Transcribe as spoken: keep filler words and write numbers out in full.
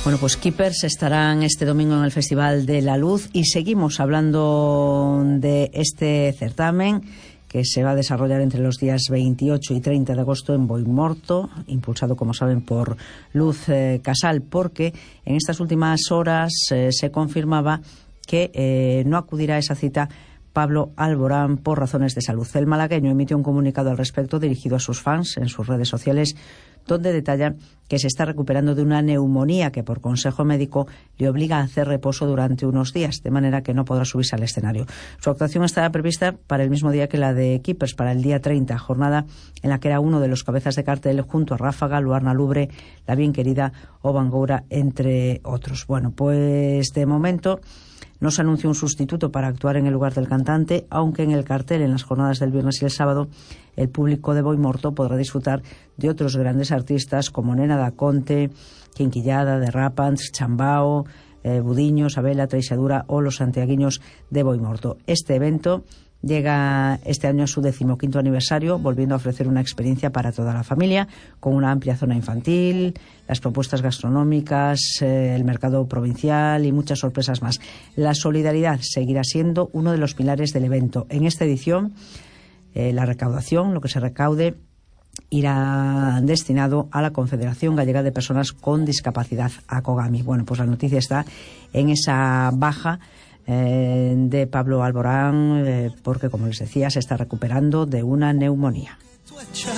Bueno, pues Keepers estarán este domingo en el Festival de la Luz y seguimos hablando de este certamen que se va a desarrollar entre los días veintiocho y treinta de agosto en Boimorto, impulsado, como saben, por Luz eh, Casal, porque en estas últimas horas eh, se confirmaba que eh, no acudirá a esa cita Pablo Alborán por razones de salud. El malagueño emitió un comunicado al respecto dirigido a sus fans en sus redes sociales, donde detalla que se está recuperando de una neumonía que por consejo médico le obliga a hacer reposo durante unos días, de manera que no podrá subirse al escenario. Su actuación estaba prevista para el mismo día que la de Keepers, para el día treinta, jornada en la que era uno de los cabezas de cartel junto a Ráfaga, Luarna Lubre, La Bien Querida o Bangoura, entre otros. Bueno, pues de momento no se anuncia un sustituto para actuar en el lugar del cantante, aunque en el cartel, en las jornadas del viernes y el sábado, el público de Boimorto podrá disfrutar de otros grandes artistas como Nena da Conte, Quinquillada, The Rapants, Chambao, eh, Budiño, Sabela, Treixadura o los santiaguiños de Boimorto. Este evento llega este año a su decimoquinto aniversario, volviendo a ofrecer una experiencia para toda la familia, con una amplia zona infantil, las propuestas gastronómicas, eh, el mercado provincial y muchas sorpresas más. La solidaridad seguirá siendo uno de los pilares del evento. En esta edición, eh, la recaudación, lo que se recaude, irá destinado a la Confederación Gallega de Personas con Discapacidad, ACOGAMI. Bueno, pues la noticia está en esa baja eh, de Pablo Alborán, eh, porque, como les decía, se está recuperando de una neumonía.